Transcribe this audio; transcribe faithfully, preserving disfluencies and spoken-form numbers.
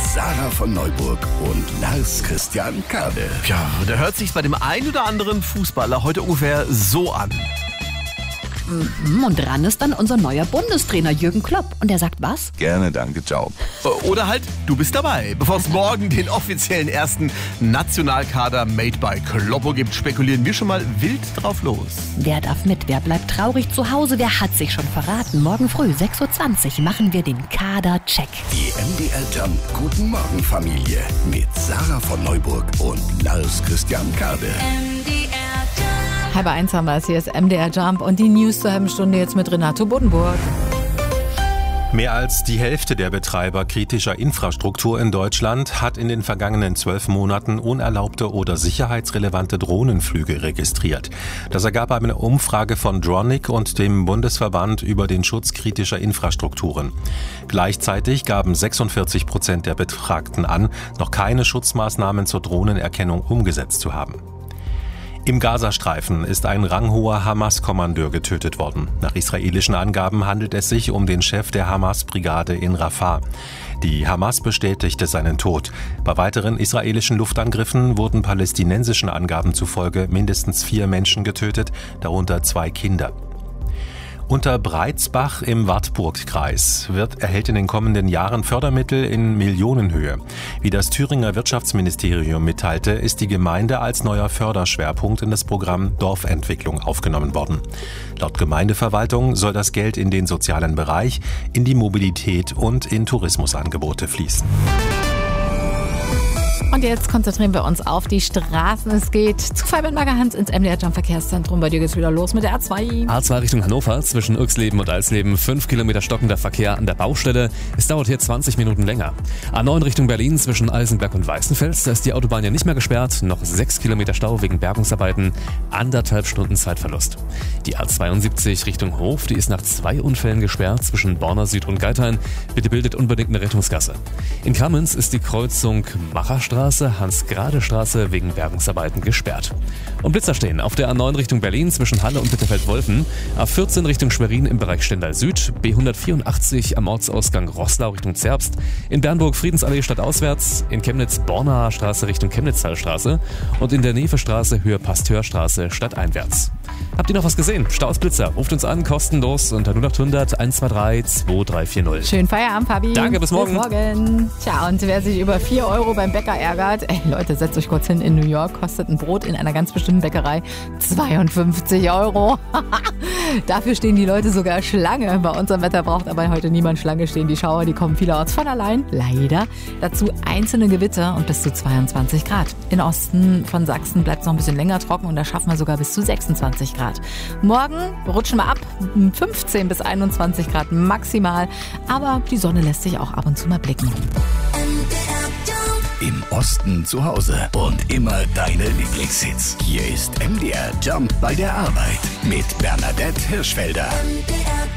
Sarah von Neuburg und Lars Christian Kade. Ja, der hört sich bei dem einen oder anderen Fußballer heute ungefähr so an. Und dran ist dann unser neuer Bundestrainer Jürgen Klopp. Und er sagt was? Gerne, danke, ciao. Oder halt, du bist dabei. Bevor es morgen den offiziellen ersten Nationalkader Made by Kloppo gibt, spekulieren wir schon mal wild drauf los. Wer darf mit? Wer bleibt traurig zu Hause? Wer hat sich schon verraten? Morgen früh, sechs Uhr zwanzig, machen wir den Kader-Check. Die M D R Jump Guten Morgen Familie mit Sarah von Neuburg und Lars Christian Kade. Halb eins haben wir es, hier ist M D R Jump und die News zur halben Stunde jetzt mit Renato Buddenburg. Mehr als die Hälfte der Betreiber kritischer Infrastruktur in Deutschland hat in den vergangenen zwölf Monaten unerlaubte oder sicherheitsrelevante Drohnenflüge registriert. Das ergab eine Umfrage von Dronic und dem Bundesverband über den Schutz kritischer Infrastrukturen. Gleichzeitig gaben sechsundvierzig Prozent der Befragten an, noch keine Schutzmaßnahmen zur Drohnenerkennung umgesetzt zu haben. Im Gazastreifen ist ein ranghoher Hamas-Kommandeur getötet worden. Nach israelischen Angaben handelt es sich um den Chef der Hamas-Brigade in Rafah. Die Hamas bestätigte seinen Tod. Bei weiteren israelischen Luftangriffen wurden palästinensischen Angaben zufolge mindestens vier Menschen getötet, darunter zwei Kinder. Unterbreizbach im Wartburgkreis wird erhält in den kommenden Jahren Fördermittel in Millionenhöhe. Wie das Thüringer Wirtschaftsministerium mitteilte, ist die Gemeinde als neuer Förderschwerpunkt in das Programm Dorfentwicklung aufgenommen worden. Laut Gemeindeverwaltung soll das Geld in den sozialen Bereich, in die Mobilität und in Tourismusangebote fließen. Und jetzt konzentrieren wir uns auf die Straßen. Es geht zu Fabian Magerhans ins M D R Jump Verkehrszentrum. Bei dir geht's wieder los mit der A zwei. A zwei Richtung Hannover, zwischen Uexleben und Alsleben, fünf Kilometer stockender Verkehr an der Baustelle. Es dauert hier zwanzig Minuten länger. A neun Richtung Berlin, zwischen Eisenberg und Weißenfels, da ist die Autobahn ja nicht mehr gesperrt. Noch sechs Kilometer Stau wegen Bergungsarbeiten, anderthalb Stunden Zeitverlust. Die A zweiundsiebzig Richtung Hof, die ist nach zwei Unfällen gesperrt, zwischen Borna Süd und Geithain. Bitte bildet unbedingt eine Rettungsgasse. In Kamenz ist die Kreuzung Macherstraße, Hans-Grade-Straße wegen Bergungsarbeiten gesperrt. Und Blitzer stehen auf der A neun Richtung Berlin zwischen Halle und Bitterfeld-Wolfen, A vierzehn Richtung Schwerin im Bereich Stendal Süd, B hundertvierundachtzig am Ortsausgang Roßlau Richtung Zerbst, in Bernburg Friedensallee stadtauswärts, in Chemnitz Bornaer Straße Richtung Chemnitztalstraße und in der Nevestraße Höhe Pasteurstraße stadteinwärts. Habt ihr noch was gesehen? Staus, Blitzer, ruft uns an, kostenlos unter null acht hundert eins zwei drei zwei drei vier null. Schönen Feierabend, Fabi. Danke, bis morgen. Bis morgen. Tja, und wer sich über vier Euro beim Bäcker ärgert, ey Leute, setzt euch kurz hin, in New York kostet ein Brot in einer ganz bestimmten Bäckerei zweiundfünfzig Euro. Dafür stehen die Leute sogar Schlange. Bei unserem Wetter braucht aber heute niemand Schlange stehen. Die Schauer, die kommen vielerorts von allein, leider. Dazu einzelne Gewitter und bis zu zweiundzwanzig Grad. Im Osten von Sachsen bleibt es noch ein bisschen länger trocken und da schaffen wir sogar bis zu sechsundzwanzig Grad. Morgen rutschen wir ab, fünfzehn bis einundzwanzig Grad maximal, aber die Sonne lässt sich auch ab und zu mal blicken. Im Osten zu Hause und immer deine Lieblingshits. Hier ist M D R Jump bei der Arbeit mit Bernadette Hirschfelder. M D R